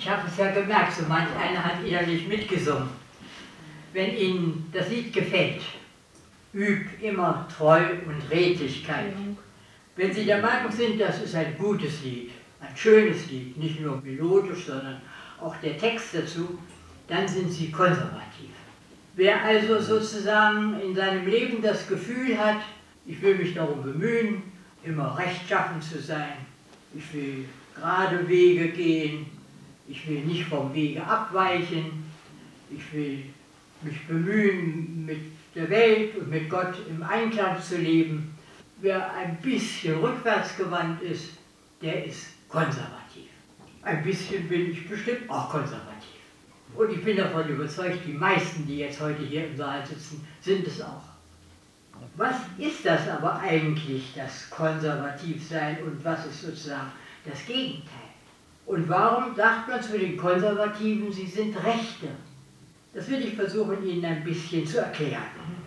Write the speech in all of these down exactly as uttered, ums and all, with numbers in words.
Ich habe es ja gemerkt, so manch einer hat innerlich mitgesungen. Wenn Ihnen das Lied gefällt, übt immer Treu und Redlichkeit. Wenn Sie der Meinung sind, das ist ein gutes Lied, ein schönes Lied, nicht nur melodisch, sondern auch der Text dazu, dann sind Sie konservativ. Wer also sozusagen in seinem Leben das Gefühl hat, ich will mich darum bemühen, immer rechtschaffen zu sein, ich will gerade Wege gehen, ich will nicht vom Wege abweichen, ich will mich bemühen, mit der Welt und mit Gott im Einklang zu leben. Wer ein bisschen rückwärtsgewandt ist, der ist konservativ. Ein bisschen bin ich bestimmt auch konservativ. Und ich bin davon überzeugt, die meisten, die jetzt heute hier im Saal sitzen, sind es auch. Was ist das aber eigentlich, das Konservativsein, und was ist sozusagen das Gegenteil? Und warum sagt man zu den Konservativen, sie sind Rechte? Das will ich versuchen, Ihnen ein bisschen zu erklären.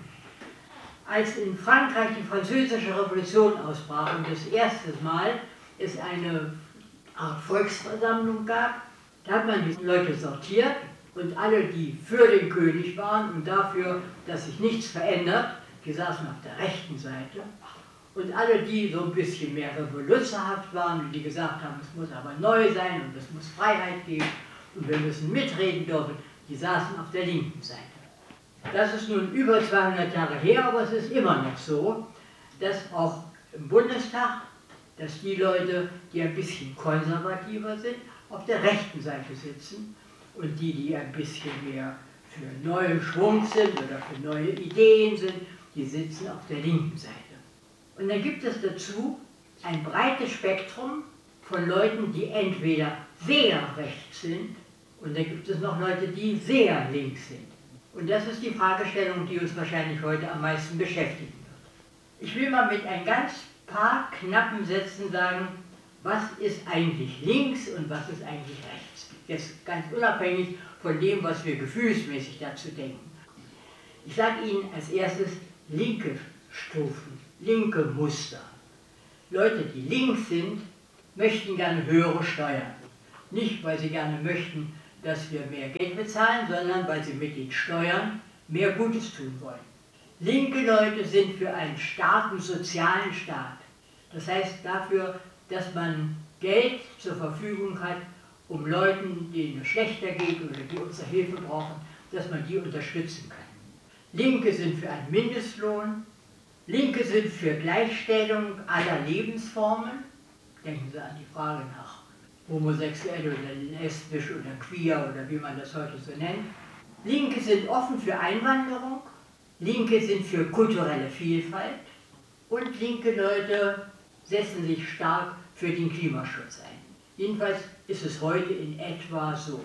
Als in Frankreich die Französische Revolution ausbrach und das erste Mal es eine Art Volksversammlung gab, da hat man die Leute sortiert und alle, die für den König waren und dafür, dass sich nichts verändert, die saßen auf der rechten Seite. Und alle, die so ein bisschen mehr revolutionhaft waren und die gesagt haben, es muss aber neu sein und es muss Freiheit geben und wir müssen mitreden dürfen, die saßen auf der linken Seite. Das ist nun über zweihundert Jahre her, aber es ist immer noch so, dass auch im Bundestag, dass die Leute, die ein bisschen konservativer sind, auf der rechten Seite sitzen und die, die ein bisschen mehr für neuen Schwung sind oder für neue Ideen sind, die sitzen auf der linken Seite. Und dann gibt es dazu ein breites Spektrum von Leuten, die entweder sehr rechts sind, und dann gibt es noch Leute, die sehr links sind. Und das ist die Fragestellung, die uns wahrscheinlich heute am meisten beschäftigen wird. Ich will mal mit ein ganz paar knappen Sätzen sagen, was ist eigentlich links und was ist eigentlich rechts. Jetzt ganz unabhängig von dem, was wir gefühlsmäßig dazu denken. Ich sage Ihnen als erstes linke Stufen, linke Muster. Leute, die links sind, möchten gerne höhere Steuern. Nicht, weil sie gerne möchten, dass wir mehr Geld bezahlen, sondern weil sie mit den Steuern mehr Gutes tun wollen. Linke Leute sind für einen starken sozialen Staat. Das heißt dafür, dass man Geld zur Verfügung hat, um Leuten, denen es schlechter geht oder die unsere Hilfe brauchen, dass man die unterstützen kann. Linke sind für einen Mindestlohn. Linke sind für Gleichstellung aller Lebensformen. Denken Sie an die Frage nach homosexuell oder lesbisch oder queer oder wie man das heute so nennt. Linke sind offen für Einwanderung. Linke sind für kulturelle Vielfalt. Und linke Leute setzen sich stark für den Klimaschutz ein. Jedenfalls ist es heute in etwa so.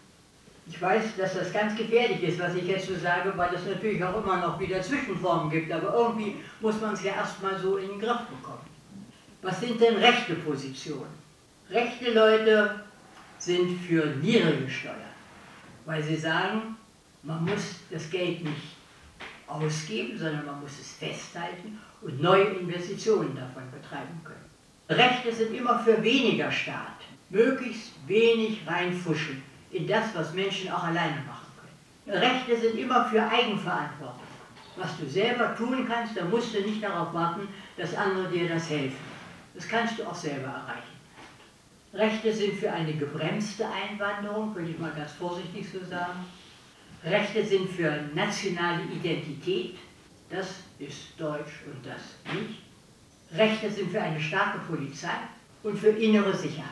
Ich weiß, dass das ganz gefährlich ist, was ich jetzt so sage, weil es natürlich auch immer noch wieder Zwischenformen gibt, aber irgendwie muss man es ja erstmal so in den Griff bekommen. Was sind denn rechte Positionen? Rechte Leute sind für niedrige Steuern, weil sie sagen, man muss das Geld nicht ausgeben, sondern man muss es festhalten und neue Investitionen davon betreiben können. Rechte sind immer für weniger Staat, möglichst wenig reinfuschen in das, was Menschen auch alleine machen können. Rechte sind immer für Eigenverantwortung. Was du selber tun kannst, da musst du nicht darauf warten, dass andere dir das helfen. Das kannst du auch selber erreichen. Rechte sind für eine gebremste Einwanderung, würde ich mal ganz vorsichtig so sagen. Rechte sind für nationale Identität, das ist deutsch und das nicht. Rechte sind für eine starke Polizei und für innere Sicherheit.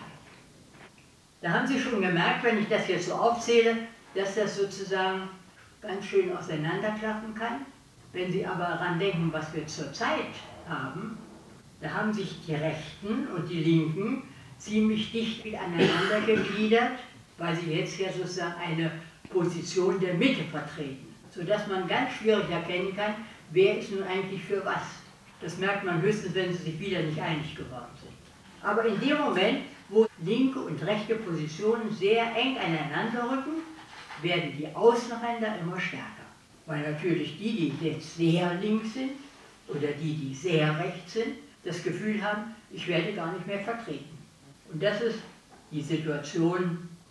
Da haben Sie schon gemerkt, wenn ich das jetzt so aufzähle, dass das sozusagen ganz schön auseinanderklaffen kann. Wenn Sie aber daran denken, was wir zurzeit haben, da haben sich die Rechten und die Linken ziemlich dicht aneinander gegliedert, weil sie jetzt ja sozusagen eine Position der Mitte vertreten, sodass man ganz schwierig erkennen kann, wer ist nun eigentlich für was. Das merkt man höchstens, wenn sie sich wieder nicht einig geworden sind. Aber in dem Moment, wo linke und rechte Positionen sehr eng aneinander rücken, werden die Außenränder immer stärker. Weil natürlich die, die jetzt sehr links sind oder die, die sehr rechts sind, das Gefühl haben, ich werde gar nicht mehr vertreten. Und das ist die Situation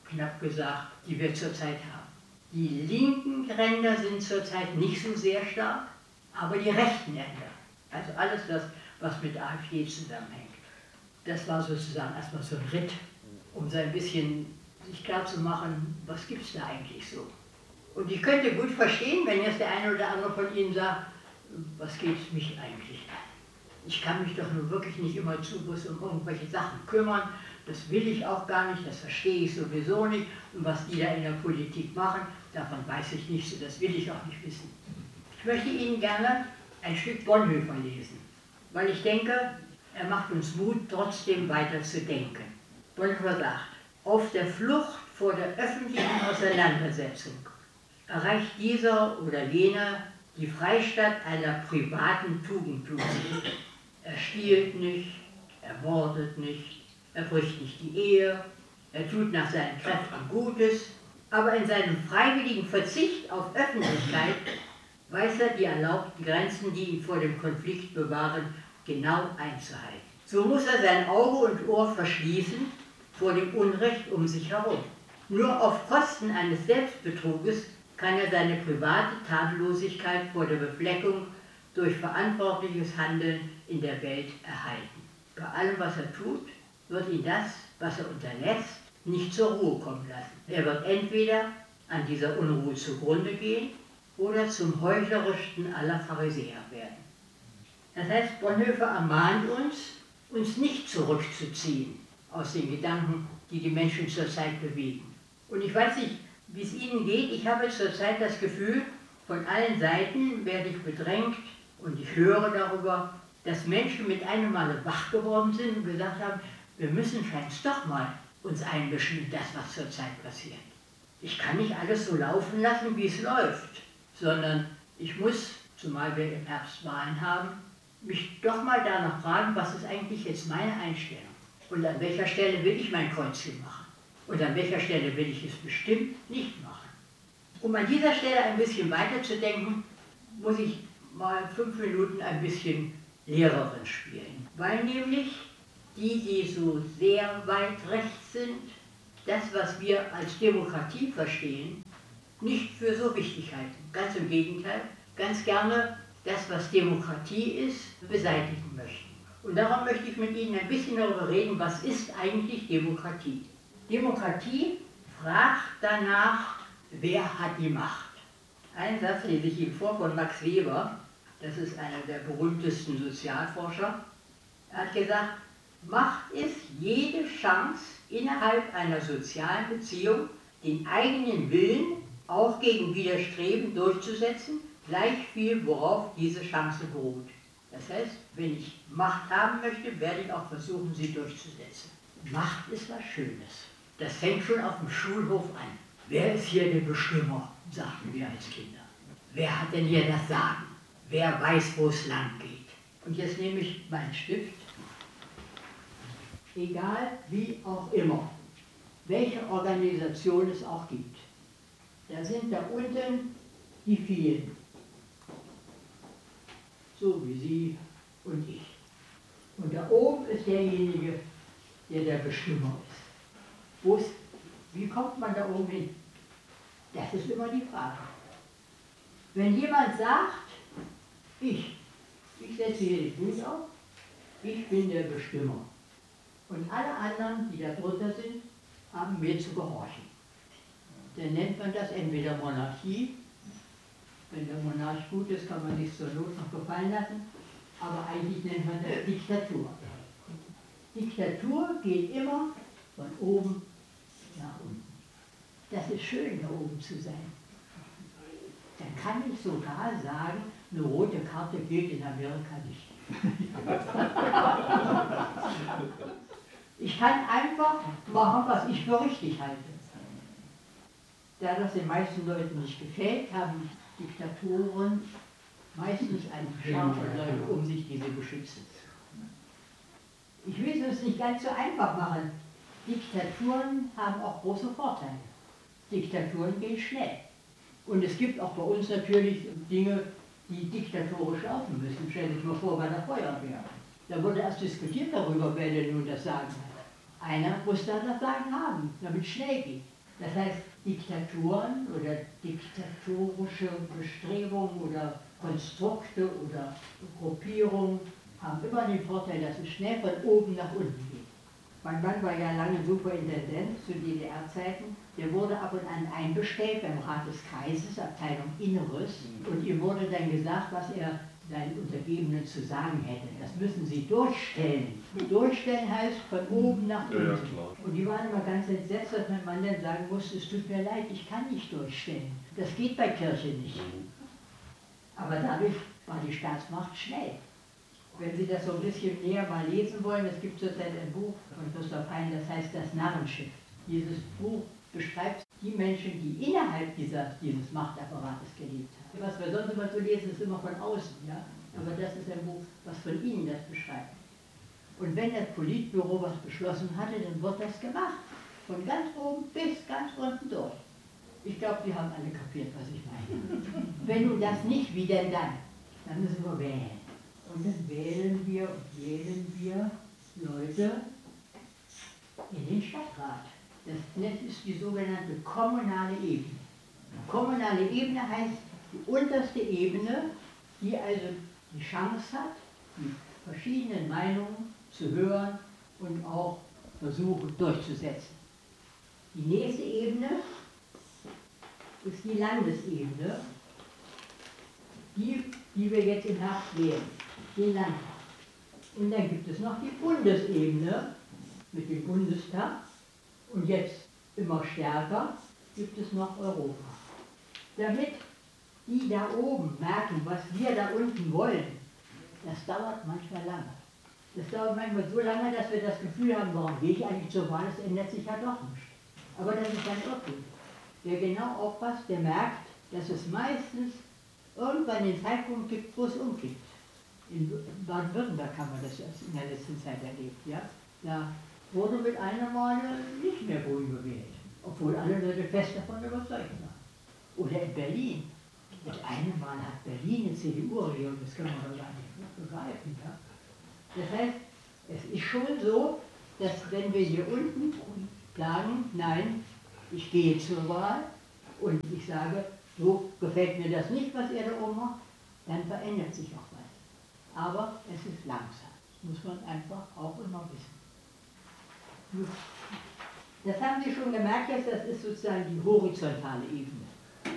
knapp gesagt, die wir zurzeit haben. Die linken Ränder sind zurzeit nicht so sehr stark, aber die rechten Ränder, also alles das, was mit AfD zusammenhängt, das war sozusagen erstmal so ein Ritt, um so ein bisschen sich klarzumachen, was gibt es da eigentlich so. Und ich könnte gut verstehen, wenn jetzt der eine oder andere von Ihnen sagt, was geht es mich eigentlich an? Ich kann mich doch nur wirklich nicht immer zu bloß um irgendwelche Sachen kümmern, das will ich auch gar nicht, das verstehe ich sowieso nicht. Und was die da in der Politik machen, davon weiß ich nichts und das will ich auch nicht wissen. Ich möchte Ihnen gerne ein Stück Bonhoeffer lesen, weil ich denke, er macht uns Mut, trotzdem weiter zu denken. Bonhoeffer sagt, auf der Flucht vor der öffentlichen Auseinandersetzung erreicht dieser oder jener die Freistatt einer privaten Tugendlosigkeit. Er stiehlt nicht, er mordet nicht, er bricht nicht die Ehe, er tut nach seinen Kräften Gutes, aber in seinem freiwilligen Verzicht auf Öffentlichkeit weiß er die erlaubten Grenzen, die ihn vor dem Konflikt bewahren, genau einzuhalten. So muss er sein Auge und Ohr verschließen vor dem Unrecht um sich herum. Nur auf Kosten eines Selbstbetruges kann er seine private Tadellosigkeit vor der Befleckung durch verantwortliches Handeln in der Welt erhalten. Bei allem, was er tut, wird ihn das, was er unterlässt, nicht zur Ruhe kommen lassen. Er wird entweder an dieser Unruhe zugrunde gehen oder zum heuchlerischsten aller Pharisäer werden. Das heißt, Bonhoeffer ermahnt uns, uns nicht zurückzuziehen aus den Gedanken, die die Menschen zurzeit bewegen. Und ich weiß nicht, wie es Ihnen geht, ich habe zurzeit das Gefühl, von allen Seiten werde ich bedrängt und ich höre darüber, dass Menschen mit einem Male wach geworden sind und gesagt haben, wir müssen scheinbar doch mal uns einmischen in das, was zurzeit passiert. Ich kann nicht alles so laufen lassen, wie es läuft, sondern ich muss, zumal wir im Herbst Wahlen haben, mich doch mal danach fragen, was ist eigentlich jetzt meine Einstellung und an welcher Stelle will ich mein Kreuzchen machen. Und an welcher Stelle will ich es bestimmt nicht machen. Um an dieser Stelle ein bisschen weiterzudenken, muss ich mal fünf Minuten ein bisschen Lehrerin spielen. Weil nämlich die, die so sehr weit rechts sind, das, was wir als Demokratie verstehen, nicht für so wichtig halten. Ganz im Gegenteil, ganz gerne das, was Demokratie ist, beseitigen möchten. Und darum möchte ich mit Ihnen ein bisschen darüber reden, was ist eigentlich Demokratie? Demokratie fragt danach, wer hat die Macht. Einen Satz lese ich Ihnen vor von Max Weber, das ist einer der berühmtesten Sozialforscher. Er hat gesagt, Macht ist jede Chance, innerhalb einer sozialen Beziehung den eigenen Willen auch gegen Widerstreben durchzusetzen, gleich viel, worauf diese Chance beruht. Das heißt, wenn ich Macht haben möchte, werde ich auch versuchen, sie durchzusetzen. Macht ist was Schönes. Das fängt schon auf dem Schulhof an. Wer ist hier der Bestimmer, sagten wir als Kinder. Wer hat denn hier das Sagen? Wer weiß, wo es lang geht? Und jetzt nehme ich meinen Stift. Egal wie auch immer, welche Organisation es auch gibt. Da sind da unten die vielen. So wie Sie und ich. Und da oben ist derjenige, der der Bestimmer ist. Wo ist, wie kommt man da oben hin? Das ist immer die Frage. Wenn jemand sagt, ich, ich setze hier den Fuß auf, ich bin der Bestimmer. Und alle anderen, die da drunter sind, haben mir zu gehorchen. Dann nennt man das entweder Monarchie. Wenn der Monarch gut ist, kann man sich zur Not noch gefallen lassen. Aber eigentlich nennt man das Diktatur. Diktatur geht immer von oben nach unten. Das ist schön, da oben zu sein. Dann kann ich sogar sagen, eine rote Karte gilt in Amerika nicht. Ich kann einfach machen, was ich für richtig halte. Da das den meisten Leuten nicht gefällt, haben Diktatoren meistens einen Schar von Leuten um sich, die sie beschützen. Ich will es uns nicht ganz so einfach machen. Diktaturen haben auch große Vorteile. Diktaturen gehen schnell. Und es gibt auch bei uns natürlich Dinge, die diktatorisch laufen müssen. Stellen Sie sich mal vor, bei der Feuerwehr. Da wurde erst diskutiert darüber, wer denn nun das Sagen hat. Einer muss da das Sagen haben, damit es schnell geht. Das heißt, Diktaturen oder diktatorische Bestrebungen oder Konstrukte oder Gruppierungen haben immer den Vorteil, dass es schnell von oben nach unten geht. Mein Mann war ja lange Superintendent zu D D R-Zeiten. Der wurde ab und an einbestellt beim Rat des Kreises, Abteilung Inneres. Und ihm wurde dann gesagt, was er seinen Untergebenen zu sagen hätte. Das müssen sie durchstellen. Durchstellen heißt von oben nach unten. Ja, ja, und die waren immer ganz entsetzt, dass mein Mann dann sagen musste, es tut mir leid, ich kann nicht durchstellen. Das geht bei Kirche nicht. Aber dadurch war die Staatsmacht schnell. Wenn Sie das so ein bisschen näher mal lesen wollen, es gibt zurzeit ein Buch von Christoph Hein, das heißt Das Narrenschiff. Dieses Buch beschreibt die Menschen, die innerhalb dieser, dieses Machtapparates gelebt haben. Was wir sonst immer so lesen, ist immer von außen, ja? Aber das ist ein Buch, was von ihnen das beschreibt. Und wenn das Politbüro was beschlossen hatte, dann wird das gemacht. Von ganz oben bis ganz unten durch. Ich glaube, die haben alle kapiert, was ich meine. Wenn nun das nicht, wie denn dann? Dann müssen wir wählen. Und dann wählen wir und wählen wir Leute in den Stadtrat. Das ist die sogenannte kommunale Ebene. Kommunale Ebene heißt die unterste Ebene, die also die Chance hat, die verschiedenen Meinungen zu hören und auch versuchen durchzusetzen. Die nächste Ebene ist die Landesebene, die, die wir jetzt im Herbst wählen. Den Landtag. Und dann gibt es noch die Bundesebene mit dem Bundestag und jetzt immer stärker gibt es noch Europa. Damit die da oben merken, was wir da unten wollen, das dauert manchmal lange. Das dauert manchmal so lange, dass wir das Gefühl haben, warum gehe ich eigentlich zur Wahl, es ändert sich ja doch nicht. Aber das ist ein Irrtum. Wer genau aufpasst, der merkt, dass es meistens irgendwann den Zeitpunkt gibt, wo es umkippt. In Baden-Württemberg haben wir das in der letzten Zeit erlebt. Ja? Da wurde mit einer Male nicht mehr Grün gewählt, obwohl alle Leute fest davon überzeugt waren. Oder in Berlin. Mit einem Mal hat Berlin eine C D U-Regierung, das kann man doch gar nicht begreifen. Ja? Das heißt, es ist schon so, dass wenn wir hier unten sagen, nein, ich gehe zur Wahl und ich sage, so gefällt mir das nicht, was ihr da oben macht, dann verändert sich auch was. Aber es ist langsam. Das muss man einfach auch immer wissen. Das haben Sie schon gemerkt, jetzt, das ist sozusagen die horizontale Ebene.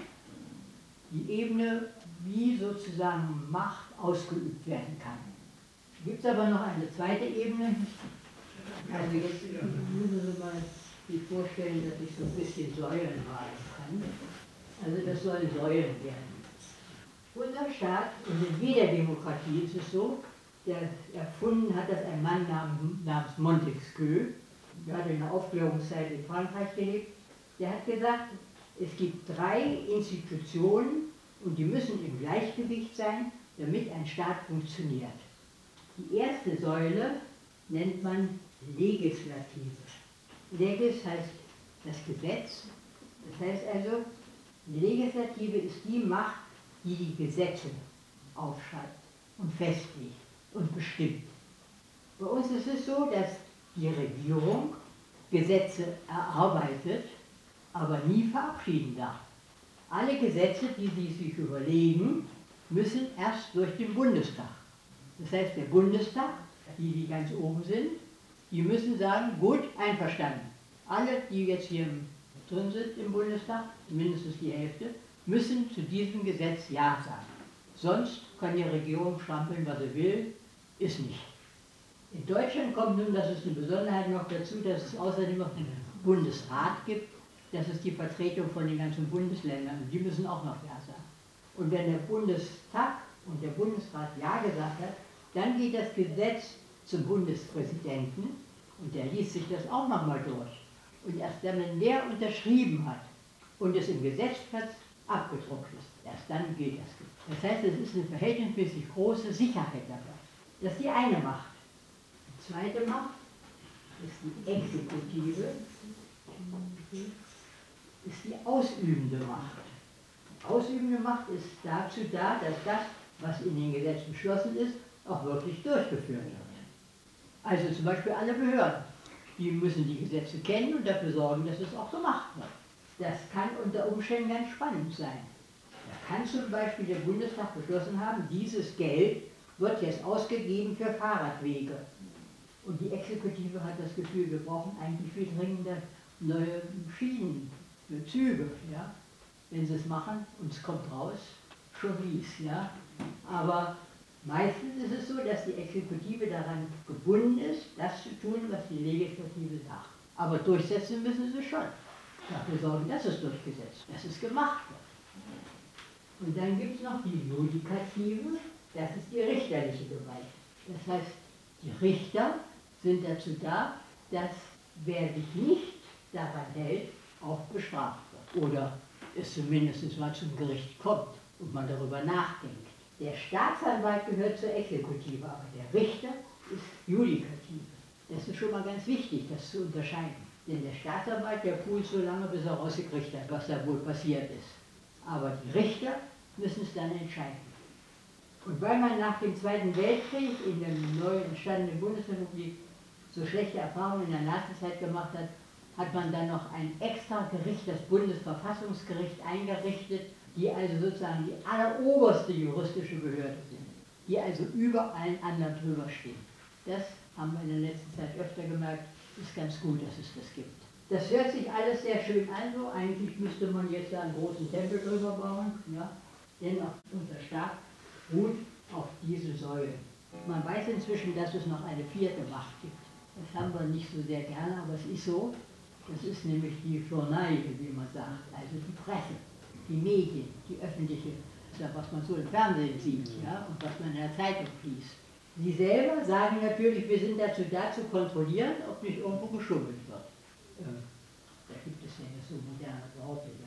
Die Ebene, wie sozusagen Macht ausgeübt werden kann. Gibt es aber noch eine zweite Ebene. Also jetzt müssen Sie mal sich vorstellen, dass ich so ein bisschen Säulen malen kann. Also das sollen Säulen werden. Unser Staat, und in jeder Demokratie ist es so, der erfunden hat das ein Mann namens, namens Montesquieu, der hat in der Aufklärungszeit in Frankreich gelebt, der hat gesagt, es gibt drei Institutionen und die müssen im Gleichgewicht sein, damit ein Staat funktioniert. Die erste Säule nennt man Legislative. Legis heißt das Gesetz, das heißt also, die Legislative ist die Macht, die die Gesetze aufschreibt und festlegt und bestimmt. Bei uns ist es so, dass die Regierung Gesetze erarbeitet, aber nie verabschieden darf. Alle Gesetze, die sie sich überlegen, müssen erst durch den Bundestag. Das heißt, der Bundestag, die, die ganz oben sind, die müssen sagen, gut, einverstanden. Alle, die jetzt hier drin sind im Bundestag, mindestens die Hälfte, müssen zu diesem Gesetz Ja sagen. Sonst kann die Regierung strampeln, was sie will, ist nicht. In Deutschland kommt nun, das ist eine Besonderheit noch dazu, dass es außerdem noch einen Bundesrat gibt. Das ist die Vertretung von den ganzen Bundesländern und die müssen auch noch Ja sagen. Und wenn der Bundestag und der Bundesrat Ja gesagt hat, dann geht das Gesetz zum Bundespräsidenten und der liest sich das auch nochmal durch. Und erst dann, wenn der unterschrieben hat und es im Gesetzblatt abgedruckt ist, erst dann geht das. Das heißt, es ist eine verhältnismäßig große Sicherheit dabei. Das ist die eine Macht. Die zweite Macht ist die Exekutive, ist die ausübende Macht. Die ausübende Macht ist dazu da, dass das, was in den Gesetzen beschlossen ist, auch wirklich durchgeführt wird. Also zum Beispiel alle Behörden, die müssen die Gesetze kennen und dafür sorgen, dass es auch gemacht wird. Das kann unter Umständen ganz spannend sein. Da kann zum Beispiel der Bundestag beschlossen haben, dieses Geld wird jetzt ausgegeben für Fahrradwege. Und die Exekutive hat das Gefühl, wir brauchen eigentlich viel dringender neue Schienen für Züge. Ja? Wenn sie es machen und es kommt raus, schon wie's. Ja? Aber meistens ist es so, dass die Exekutive daran gebunden ist, das zu tun, was die Legislative sagt. Aber durchsetzen müssen sie schon. Dafür sorgen, dass es durchgesetzt wird, dass es gemacht wird. Und dann gibt es noch die Judikative, das ist die richterliche Gewalt. Das heißt, die Richter sind dazu da, dass wer sich nicht daran hält, auch bestraft wird. Oder es zumindest mal zum Gericht kommt und man darüber nachdenkt. Der Staatsanwalt gehört zur Exekutive, aber der Richter ist Judikative. Das ist schon mal ganz wichtig, das zu unterscheiden. Denn der Staatsanwalt, der pult so lange, bis er rausgekriegt hat, was da wohl passiert ist. Aber die Richter müssen es dann entscheiden. Und weil man nach dem Zweiten Weltkrieg in der neu entstandenen Bundesrepublik so schlechte Erfahrungen in der Nazizeit gemacht hat, hat man dann noch ein extra Gericht, das Bundesverfassungsgericht, eingerichtet, die also sozusagen die alleroberste juristische Behörde sind, die also über allen anderen drüber stehen. Das haben wir in der letzten Zeit öfter gemerkt, ist ganz gut, dass es das gibt. Das hört sich alles sehr schön an, so eigentlich müsste man jetzt da einen großen Tempel drüber bauen, ja? Dennoch unser Staat ruht auf diese Säule. Man weiß inzwischen, dass es noch eine vierte Macht gibt. Das haben wir nicht so sehr gerne, aber es ist so. Das ist nämlich die Journaille, wie man sagt, also die Presse, die Medien, die öffentliche, was man so im Fernsehen sieht, ja, und was man in der Zeitung liest. Sie selber sagen natürlich, wir sind dazu da, zu kontrollieren, ob nicht irgendwo geschummelt wird. Ähm, da gibt es ja so moderne Worte. Ja.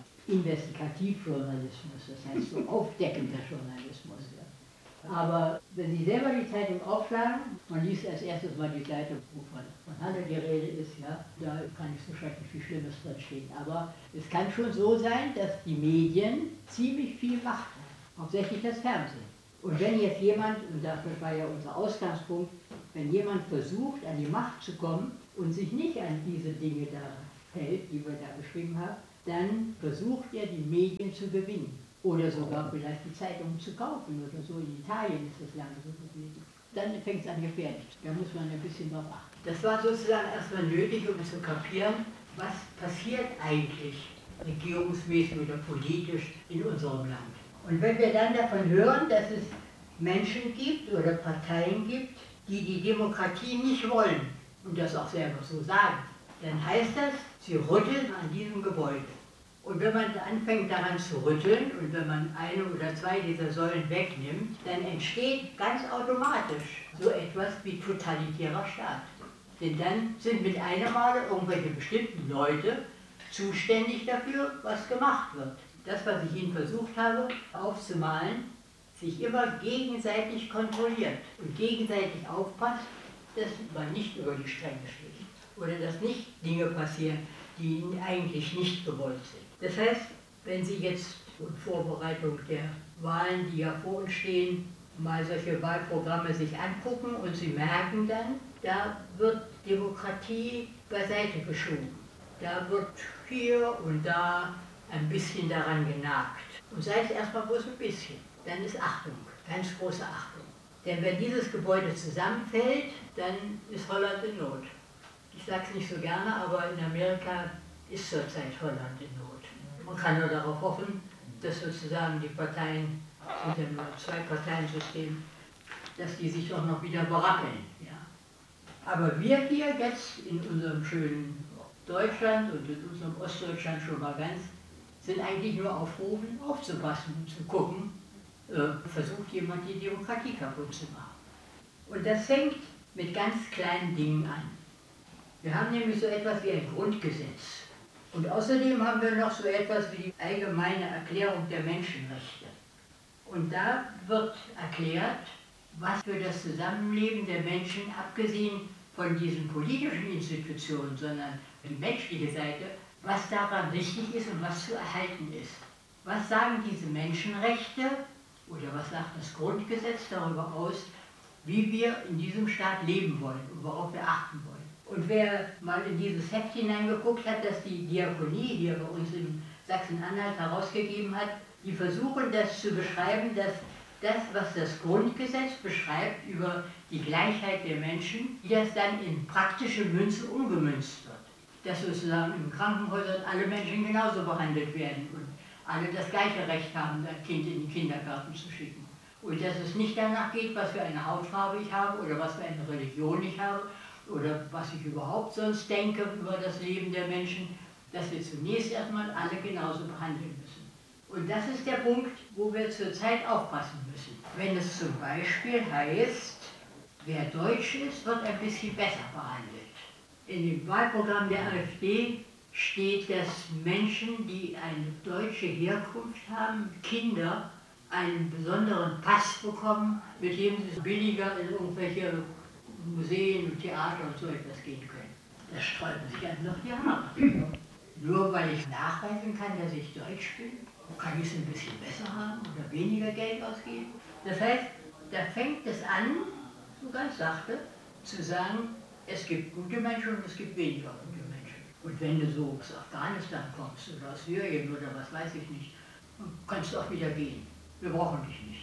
Investigativjournalismus, das heißt so aufdeckender Journalismus. Ja. Aber wenn Sie selber die Zeitung aufschlagen, man liest als erstes mal die Seite, wo von, von Handel die Rede ist, ja, da kann nicht so schrecklich viel Schlimmes drinstehen. Aber es kann schon so sein, dass die Medien ziemlich viel Macht haben, hauptsächlich das Fernsehen. Und wenn jetzt jemand, und das war ja unser Ausgangspunkt, wenn jemand versucht, an die Macht zu kommen und sich nicht an diese Dinge da hält, die wir da beschrieben haben, dann versucht er, die Medien zu gewinnen. Oder sogar vielleicht die Zeitungen zu kaufen oder so. In Italien ist das lange so gewesen. Dann fängt es an gefährlich. Da muss man ein bisschen drauf achten. Das war sozusagen erstmal nötig, um zu kapieren, was passiert eigentlich regierungsmäßig oder politisch in unserem Land. Und wenn wir dann davon hören, dass es Menschen gibt oder Parteien gibt, die die Demokratie nicht wollen und das auch selber so sagen, dann heißt das, sie rütteln an diesem Gebäude. Und wenn man anfängt daran zu rütteln und wenn man eine oder zwei dieser Säulen wegnimmt, dann entsteht ganz automatisch so etwas wie totalitärer Staat. Denn dann sind mit einem Mal irgendwelche bestimmten Leute zuständig dafür, was gemacht wird. Das, was ich Ihnen versucht habe aufzumalen, sich immer gegenseitig kontrolliert und gegenseitig aufpasst, dass man nicht über die Stränge schlägt oder dass nicht Dinge passieren, die eigentlich nicht gewollt sind. Das heißt, wenn Sie jetzt in Vorbereitung der Wahlen, die ja vor uns stehen, mal solche Wahlprogramme sich angucken und Sie merken dann, da wird Demokratie beiseite geschoben. Da wird hier und da ein bisschen daran genagt. Und sei es erstmal bloß ein bisschen, dann ist Achtung, ganz große Achtung. Denn wenn dieses Gebäude zusammenfällt, dann ist Holland in Not. Ich sage es nicht so gerne, aber in Amerika ist zurzeit Holland in Not. Man kann nur darauf hoffen, dass sozusagen die Parteien, es sind ja nur zwei Parteiensystem, dass die sich doch noch wieder berappeln. Ja. Aber wir hier jetzt in unserem schönen Deutschland und in unserem Ostdeutschland schon mal ganz, sind eigentlich nur aufgerufen, aufzupassen und zu gucken, äh, versucht jemand die Demokratie kaputt zu machen. Und das fängt mit ganz kleinen Dingen an. Wir haben nämlich so etwas wie ein Grundgesetz. Und außerdem haben wir noch so etwas wie die allgemeine Erklärung der Menschenrechte. Und da wird erklärt, was für das Zusammenleben der Menschen, abgesehen von diesen politischen Institutionen, sondern die menschliche Seite, was daran wichtig ist und was zu erhalten ist. Was sagen diese Menschenrechte oder was sagt das Grundgesetz darüber aus, wie wir in diesem Staat leben wollen und worauf wir achten wollen. Und wer mal in dieses Heft hineingeguckt hat, das die Diakonie hier bei uns in Sachsen-Anhalt herausgegeben hat, die versuchen das zu beschreiben, dass das, was das Grundgesetz beschreibt über die Gleichheit der Menschen, wie das dann in praktische Münze umgemünzt wird. Dass sozusagen in Krankenhäusern alle Menschen genauso behandelt werden und alle das gleiche Recht haben, das Kind in den Kindergarten zu schicken. Und dass es nicht danach geht, was für eine Hautfarbe ich habe oder was für eine Religion ich habe oder was ich überhaupt sonst denke über das Leben der Menschen, dass wir zunächst erstmal alle genauso behandeln müssen. Und das ist der Punkt, wo wir zurzeit aufpassen müssen. Wenn es zum Beispiel heißt, wer Deutsch ist, wird ein bisschen besser behandelt. In dem Wahlprogramm der AfD steht, dass Menschen, die eine deutsche Herkunft haben, Kinder, einen besonderen Pass bekommen, mit dem sie billiger in irgendwelche Museen und Theater und so etwas gehen können. Das sträuben sich einem noch die Haare. Nur weil ich nachweisen kann, dass ich Deutsch bin, kann ich es ein bisschen besser haben oder weniger Geld ausgeben. Das heißt, da fängt es an, so ganz sachte, zu sagen, es gibt gute Menschen und es gibt weniger gute Menschen. Und wenn du so aus Afghanistan kommst oder aus Syrien oder was weiß ich nicht, kannst du auch wieder gehen. Wir brauchen dich nicht.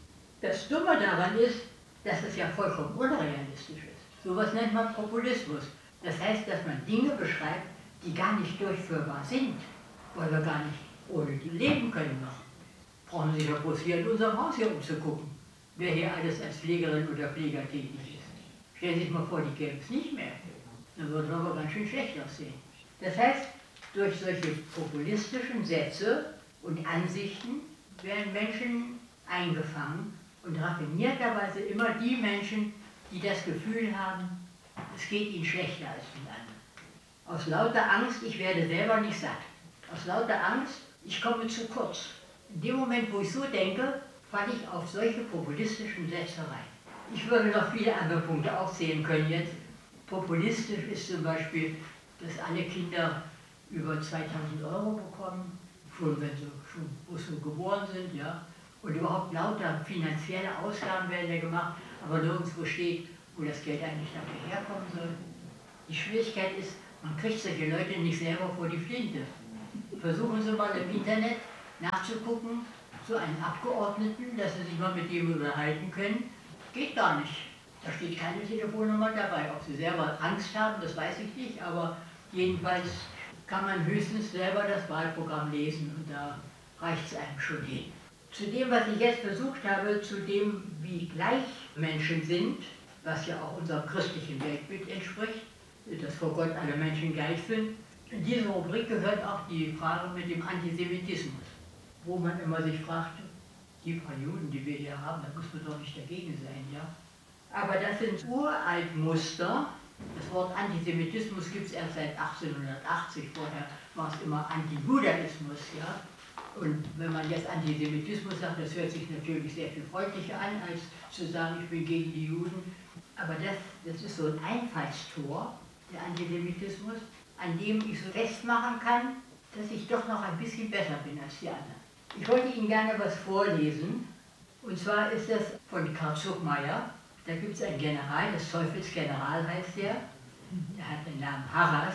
Das Dumme daran ist, dass es ja vollkommen unrealistisch ist. Sowas nennt man Populismus. Das heißt, dass man Dinge beschreibt, die gar nicht durchführbar sind, weil wir gar nicht ohne die leben können noch. Brauchen Sie sich doch bloß hier in unserem Haus hier umzugucken, wer hier alles als Pflegerin oder Pfleger tätig ist. Stellen Sie sich mal vor, die gäbe es nicht mehr. Dann würde es aber ganz schön schlecht aussehen. Das heißt, durch solche populistischen Sätze und Ansichten werden Menschen eingefangen und raffinierterweise immer die Menschen, die das Gefühl haben, es geht ihnen schlechter als den anderen. Aus lauter Angst, ich werde selber nicht satt. Aus lauter Angst, ich komme zu kurz. In dem Moment, wo ich so denke, falle ich auf solche populistischen Sätze rein. Ich würde noch viele andere Punkte aufzählen können jetzt. Populistisch ist zum Beispiel, dass alle Kinder über zweitausend Euro bekommen, schon wenn sie schon wo sie geboren sind, ja. Und überhaupt lauter finanzielle Ausgaben werden ja gemacht, aber nirgendwo steht, wo das Geld eigentlich dafür herkommen soll. Die Schwierigkeit ist, man kriegt solche Leute nicht selber vor die Flinte. Versuchen Sie mal im Internet nachzugucken, so einen Abgeordneten, dass Sie sich mal mit dem unterhalten können. Geht gar nicht. Da steht keine Telefonnummer dabei. Ob Sie selber Angst haben, das weiß ich nicht, aber jedenfalls kann man höchstens selber das Wahlprogramm lesen und da reicht es einem schon hin. Zu dem, was ich jetzt versucht habe, zu dem, wie gleich Menschen sind, was ja auch unserem christlichen Weltbild entspricht, dass vor Gott alle Menschen gleich sind. In diese Rubrik gehört auch die Frage mit dem Antisemitismus, wo man immer sich fragt, die paar Juden, die wir hier haben, da muss man doch nicht dagegen sein, ja? Aber das sind Uraltmuster. Das Wort Antisemitismus gibt es erst seit achtzehnhundertachtzig, vorher war es immer Antijudaismus, ja? Und wenn man jetzt Antisemitismus sagt, das hört sich natürlich sehr viel freundlicher an, als zu sagen, ich bin gegen die Juden. Aber das, das ist so ein Einfallstor, der Antisemitismus, an dem ich so festmachen kann, dass ich doch noch ein bisschen besser bin als die anderen. Ich wollte Ihnen gerne was vorlesen, und zwar ist das von Karl Zuckmayer. Da gibt es einen General, des Teufels General heißt der, der hat den Namen Harras,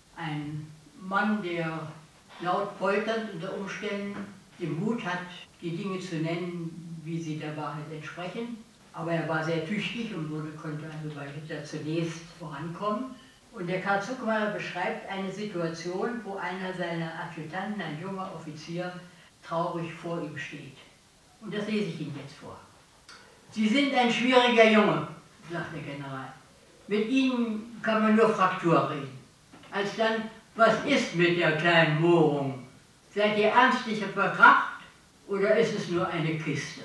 ein Mann, der laut polternd unter Umständen den Mut hat, die Dinge zu nennen, wie sie der Wahrheit entsprechen. Aber er war sehr tüchtig und wurde, konnte also bei Hitler zunächst vorankommen. Und der Karl Zuckmayer beschreibt eine Situation, wo einer seiner Adjutanten, ein junger Offizier, traurig vor ihm steht. Und das lese ich Ihnen jetzt vor. Sie sind ein schwieriger Junge, sagt der General. Mit Ihnen kann man nur Fraktur reden. Alsdann, was ist mit der kleinen Mohrung? Seid ihr ernstlich verkracht oder ist es nur eine Kiste?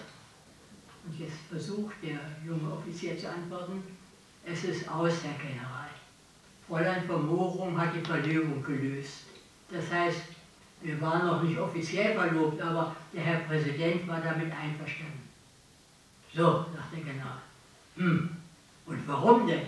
Und jetzt versucht der junge Offizier zu antworten, es ist aus, Herr General. Fräulein Vermohrung hat die Verlobung gelöst. Das heißt, wir waren noch nicht offiziell verlobt, aber der Herr Präsident war damit einverstanden. So, sagt der General. Hm, und warum denn?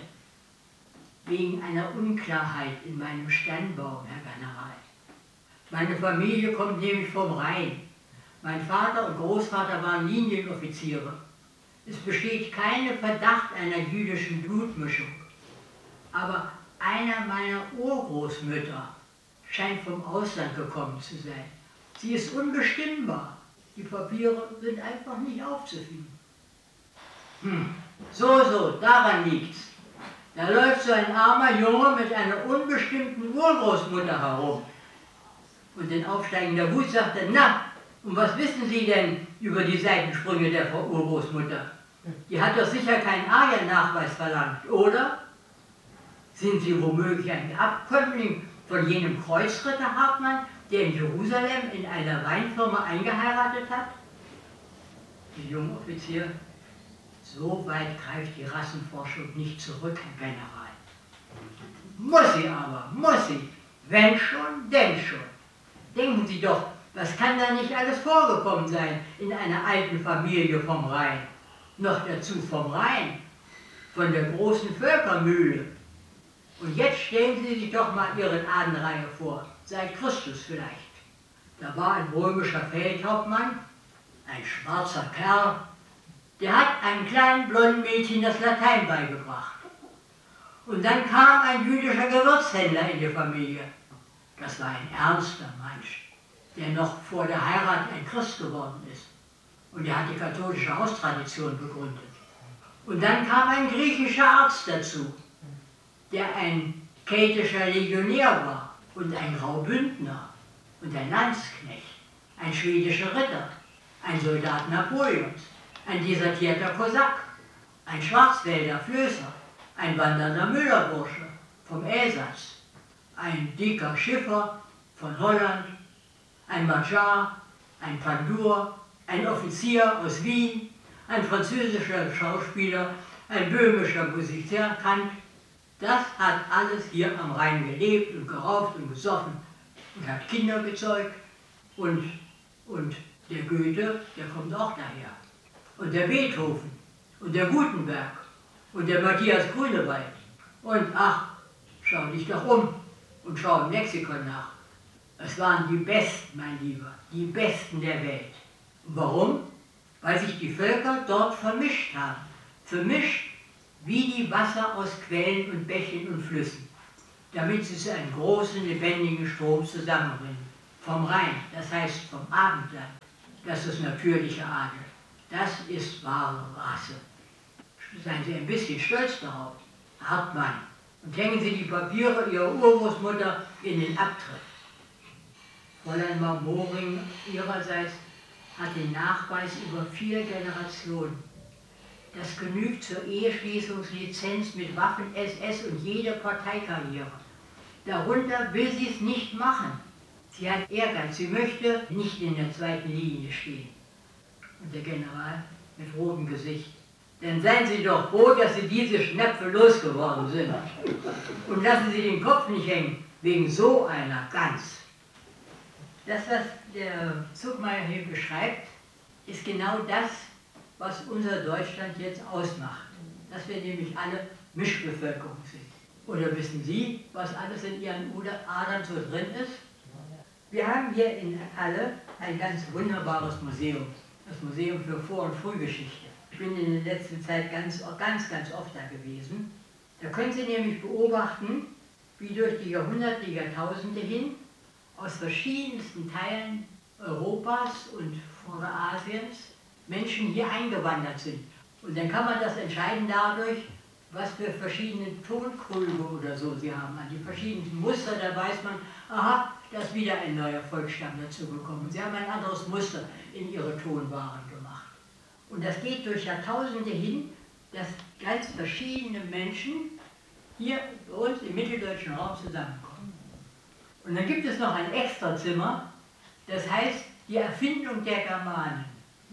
Wegen einer Unklarheit in meinem Stammbaum, Herr General. Meine Familie kommt nämlich vom Rhein. Mein Vater und Großvater waren Linienoffiziere. Es besteht kein Verdacht einer jüdischen Blutmischung. Aber einer meiner Urgroßmütter scheint vom Ausland gekommen zu sein. Sie ist unbestimmbar. Die Papiere sind einfach nicht aufzufinden. Hm. So, so, daran liegt's. Da läuft so ein armer Junge mit einer unbestimmten Urgroßmutter herum. Und in aufsteigender Wut sagt er, na, und was wissen Sie denn über die Seitensprünge der Frau Urgroßmutter? Die hat doch sicher keinen Ariennachweis verlangt, oder? Sind Sie womöglich ein Abkömmling von jenem Kreuzritter Hartmann, der in Jerusalem in einer Weinfirma eingeheiratet hat? Der junge Offizier: So weit greift die Rassenforschung nicht zurück, Herr General. Muss sie aber, muss sie. Wenn schon, denn schon. Denken Sie doch, was kann da nicht alles vorgekommen sein in einer alten Familie vom Rhein? Noch dazu vom Rhein, von der großen Völkermühle. Und jetzt stellen Sie sich doch mal Ihren Ahnenreihe vor, seit Christus vielleicht. Da war ein römischer Feldhauptmann, ein schwarzer Kerl, der hat einem kleinen blonden Mädchen das Latein beigebracht. Und dann kam ein jüdischer Gewürzhändler in die Familie. Das war ein ernster Mensch, der noch vor der Heirat ein Christ geworden ist. Und er hat die katholische Haustradition begründet. Und dann kam ein griechischer Arzt dazu, der ein keltischer Legionär war und ein Graubündner und ein Landsknecht, ein schwedischer Ritter, ein Soldat Napoleons, ein desertierter Kosak, ein Schwarzwälder Flößer, ein wandernder Müllerbursche vom Elsass, ein dicker Schiffer von Holland, ein Magyar, ein Pandur, ein Offizier aus Wien, ein französischer Schauspieler, ein böhmischer Musikant. Das hat alles hier am Rhein gelebt und geraucht und gesoffen und hat Kinder gezeugt. Und, und der Goethe, der kommt auch daher. Und der Beethoven und der Gutenberg und der Matthias Grünewald. Und ach, schau dich doch um und schau im Lexikon nach. Es waren die Besten, mein Lieber, die Besten der Welt. Und warum? Weil sich die Völker dort vermischt haben. Vermischt wie die Wasser aus Quellen und Bächen und Flüssen, damit sie zu einem großen, lebendigen Strom zusammenbringen. Vom Rhein, das heißt vom Abendland, das ist natürliche Adel. Das ist wahre Rasse. Seien Sie ein bisschen stolz darauf, Hartmann, und hängen Sie die Papiere Ihrer Urgroßmutter in den Abtritt. Fräulein Marmoring ihrerseits hat den Nachweis über vier Generationen. Das genügt zur Eheschließungslizenz mit Waffen-S S und jede Parteikarriere. Darunter will sie es nicht machen. Sie hat Ehrgeiz, sie möchte nicht in der zweiten Linie stehen. Und der General mit rotem Gesicht: Dann seien Sie doch froh, dass Sie diese Schnäpfe losgeworden sind. Und lassen Sie den Kopf nicht hängen, wegen so einer Gans. Das, was der Zuckmayer hier beschreibt, ist genau das, was unser Deutschland jetzt ausmacht. Dass wir nämlich alle Mischbevölkerung sind. Oder wissen Sie, was alles in Ihren Adern so drin ist? Wir haben hier in Halle ein ganz wunderbares Museum. Das Museum für Vor- und Frühgeschichte. Ich bin in der letzten Zeit ganz, ganz, ganz oft da gewesen. Da können Sie nämlich beobachten, wie durch die Jahrhunderte, die Jahrtausende hin aus verschiedensten Teilen Europas und Vorderasiens Menschen hier eingewandert sind. Und dann kann man das entscheiden dadurch, was für verschiedene Tonkrüge oder so sie haben. An die verschiedenen Muster, da weiß man, aha, da ist wieder ein neuer Volksstamm dazugekommen. Sie haben ein anderes Muster in ihre Tonwaren gemacht. Und das geht durch Jahrtausende hin, dass ganz verschiedene Menschen hier bei uns im mitteldeutschen Raum zusammenkommen. Und dann gibt es noch ein Extrazimmer, das heißt die Erfindung der Germanen.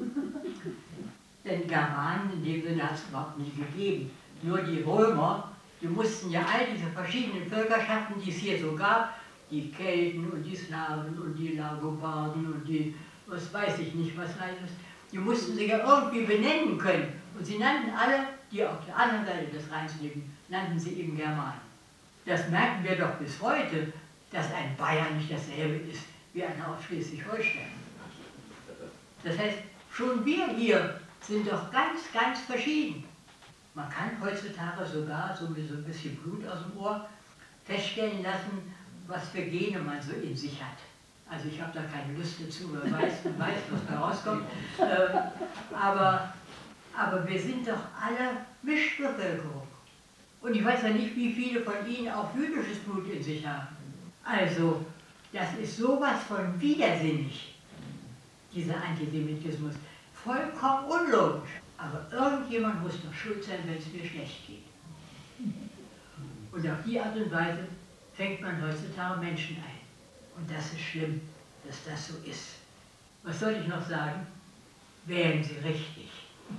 Denn Germanen in dem Sinne hat es überhaupt nie gegeben. Nur die Römer, die mussten ja all diese verschiedenen Völkerschaften, die es hier so gab, die Kelten und die Slawen und die Langobarden und die, was weiß ich nicht, was alles, die mussten sie ja irgendwie benennen können. Und sie nannten alle, die auf der anderen Seite des Rheins leben, nannten sie eben Germanen. Das merken wir doch bis heute, dass ein Bayern nicht dasselbe ist wie einer aus Schleswig-Holstein. Das heißt, schon wir hier sind doch ganz, ganz verschieden. Man kann heutzutage sogar, so wie so ein bisschen Blut aus dem Ohr, feststellen lassen, was für Gene man so in sich hat. Also ich habe da keine Lust dazu, wer weiß, wer weiß, was da rauskommt. Ähm, aber, aber wir sind doch alle Mischbevölkerung. Und ich weiß ja nicht, wie viele von Ihnen auch jüdisches Blut in sich haben. Also, das ist sowas von widersinnig, dieser Antisemitismus. Vollkommen unlogisch. Aber irgendjemand muss doch schuld sein, wenn es mir schlecht geht. Und auf die Art und Weise fängt man heutzutage Menschen ein. Und das ist schlimm, dass das so ist. Was soll ich noch sagen? Wählen Sie richtig.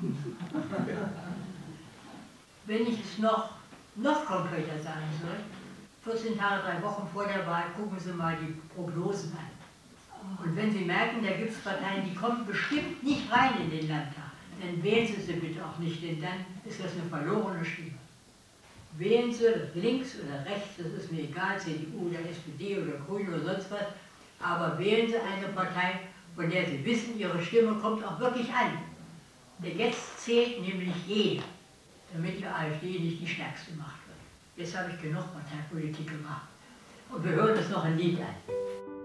Wenn ich es noch, noch konkreter sagen soll, vierzehn Tage, drei Wochen vor der Wahl, gucken Sie mal die Prognosen an. Und wenn Sie merken, da gibt es Parteien, die kommen bestimmt nicht rein in den Landtag, dann wählen Sie sie bitte auch nicht, denn dann ist das eine verlorene Stimme. Wählen Sie links oder rechts, das ist mir egal, C D U oder S P D oder Grüne oder sonst was, aber wählen Sie eine Partei, von der Sie wissen, Ihre Stimme kommt auch wirklich an. Denn jetzt zählt nämlich jeder, damit die AfD nicht die stärkste Macht wird. Jetzt habe ich genug Parteipolitik gemacht. Und wir hören uns noch ein Lied an.